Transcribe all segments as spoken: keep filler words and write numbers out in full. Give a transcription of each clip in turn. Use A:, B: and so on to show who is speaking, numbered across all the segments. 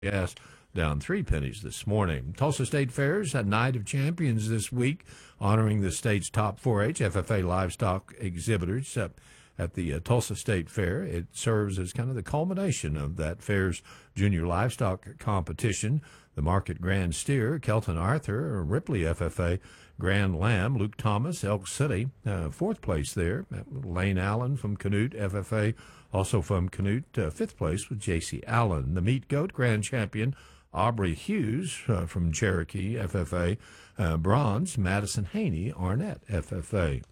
A: gas down three pennies this morning. Tulsa State Fair's a Night of Champions this week, honoring the state's top four H F F A livestock exhibitors uh, at the uh, Tulsa State Fair. It serves as kind of the culmination of that fair's junior livestock competition. The Market Grand Steer, Kelton Arthur, Ripley F F A Grand Lamb, Luke Thomas, Elk City, uh, fourth place there. Lane Allen from Canute F F A, also from Canute, uh, fifth place with J C Allen. The Meat Goat Grand Champion, Aubrey Hughes uh, from Cherokee F F A, uh, bronze, Madison Haney, Arnett F F A.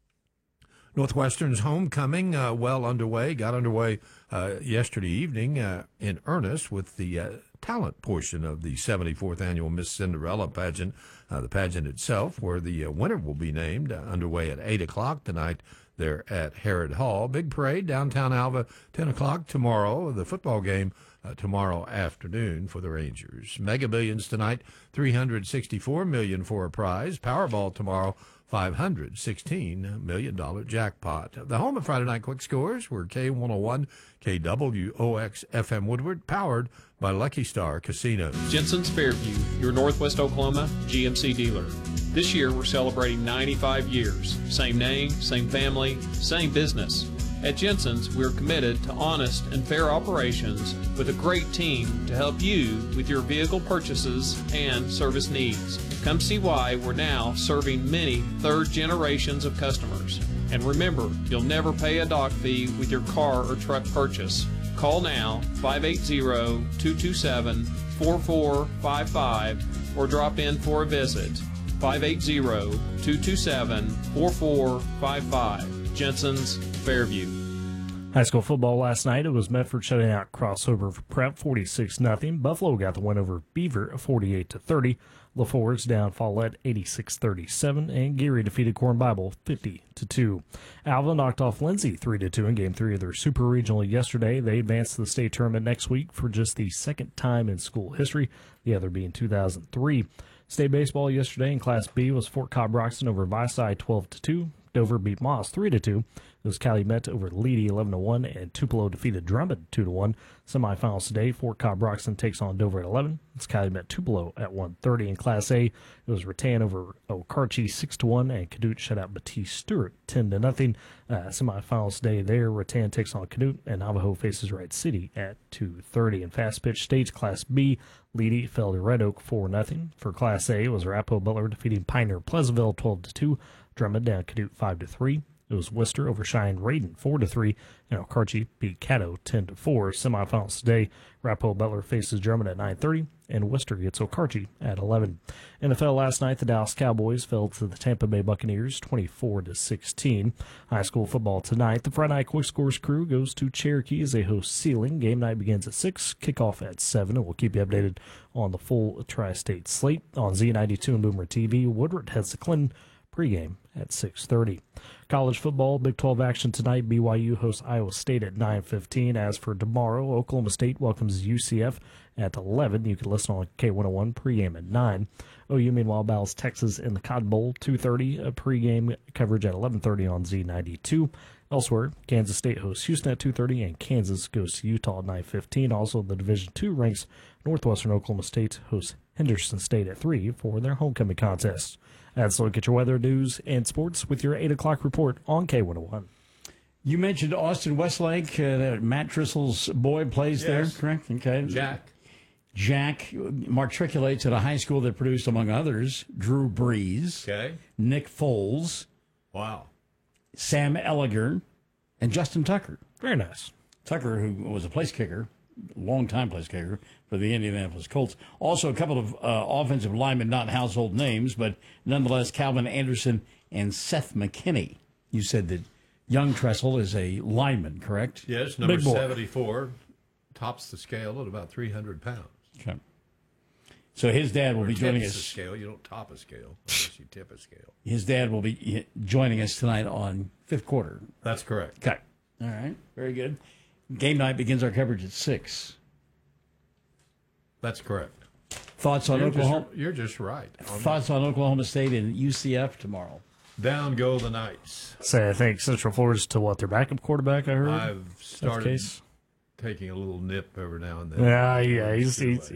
A: Northwestern's homecoming uh, well underway, got underway uh, yesterday evening uh, in earnest with the uh, talent portion of the seventy-fourth annual Miss Cinderella pageant. Uh, the pageant itself, where the uh, winner will be named, uh, underway at eight o'clock tonight there at Harrod Hall. Big parade downtown Alva, ten o'clock tomorrow. The football game uh, tomorrow afternoon for the Rangers. Mega Millions tonight, three hundred sixty-four million dollars for a prize. Powerball tomorrow, five hundred sixteen million dollars jackpot. The home of Friday Night Quick Scores were K one oh one, K W O X F M Woodward, powered by Lucky Star Casino.
B: Jensen's Fairview, your Northwest Oklahoma G M C dealer. This year we're celebrating ninety-five years. Same name, same family, same business. At Jensen's, we're committed to honest and fair operations with a great team to help you with your vehicle purchases and service needs. Come see why we're now serving many third generations of customers. And remember, you'll never pay a dock fee with your car or truck purchase. Call now, five eight zero, two two seven, four four five five, or drop in for a visit. five eight zero, two two seven, four four five five. Jensen's Fairview.
C: High school football last night, it was Medford shutting out Crossover for Prep forty-six nothing. Buffalo got the win over Beaver forty-eight to thirty. LaForge down Follett eighty-six thirty-seven, and Geary defeated Corn Bible fifty to two. Alva knocked off Lindsay three to two in game three of their Super Regional yesterday. They advance to the state tournament next week for just the second time in school history, the other being two thousand three. State baseball yesterday in Class B was Fort Cobb-Roxton over Visay twelve to two. Dover beat Moss three to two. It was Calumet over Leedy eleven to one, and Tupelo defeated Drummond two to one. Semifinals today, Fort Cobb-Roxton takes on Dover at eleven. It's Calumet Tupelo at one thirty. In Class A, it was Rattan over Okarche six to one, and Canute shut out Batiste Stewart ten to nothing. Uh, semifinals today there, Rattan takes on Canute, and Navajo faces Wright City at two thirty. In fast pitch stage, Class B, Leedy fell to Red Oak four nothing. For Class A, it was Arapahoe Butler defeating Pioneer Pleasantville twelve to two. Drummond down Canute five to three. It was Worcester over Cheyenne Raiden four to three, and Okarche beat Caddo ten to four. Semifinals today, Arapahoe Butler faces Drummond at nine thirty, and Worcester gets Okarche at eleven. N F L last night, the Dallas Cowboys fell to the Tampa Bay Buccaneers twenty-four to sixteen. High school football tonight, the Friday Night Quick Scores crew goes to Cherokee as they host Sealing. Game night begins at six, kickoff at seven, and we'll keep you updated on the full Tri-State slate on Z ninety-two and Boomer T V. Woodward heads to Clinton. Pregame at six thirty. College football, Big twelve action tonight. B Y U hosts Iowa State at nine fifteen. As for tomorrow, Oklahoma State welcomes U C F at eleven. You can listen on K one oh one pregame at nine. O U, meanwhile, battles Texas in the Cotton Bowl, two thirty. A pregame coverage at eleven thirty on Z ninety-two. Elsewhere, Kansas State hosts Houston at two thirty, and Kansas goes to Utah at nine fifteen. Also, the Division two ranks Northwestern Oklahoma State hosts Henderson State at three for their homecoming contest. That's a look at your weather, news, and sports with your eight o'clock report on K one oh one.
D: You mentioned Austin Westlake. Uh, Matt Driscoll's boy plays
A: Yes.
D: there, correct? Okay.
A: Jack.
D: Jack matriculates at a high school that produced, among others, Drew Brees,
A: Okay.
D: Nick Foles,
A: Wow.
D: Sam Elliger, and Justin Tucker.
C: Very nice.
D: Tucker, who was a place kicker, long-time place kicker for the Indianapolis Colts. Also, a couple of uh, offensive linemen, not household names, but nonetheless, Calvin Anderson and Seth McKinney. You said that young Tressel is a lineman, correct?
A: Yes, number
C: Big boy.
A: seventy-four, tops the scale at about three hundred pounds.
D: Okay. So his dad will
A: Or
D: be joining
A: tips
D: us.
A: a scale. You don't top a scale unless you tip a scale.
D: His dad will be joining us tonight on fifth quarter.
A: That's correct.
D: Okay. All right. Very good. Game night begins our coverage at six.
A: That's correct.
D: Thoughts on
A: You're
D: Oklahoma?
A: just, you're just right. On
D: Thoughts on Oklahoma State and U C F tomorrow?
A: Down go the Knights.
C: Say, I think Central Florida's to what, their backup quarterback, I heard?
A: I've
C: That's the
A: started
C: case.
A: taking a little nip every now and then.
C: Yeah, yeah, he's, he's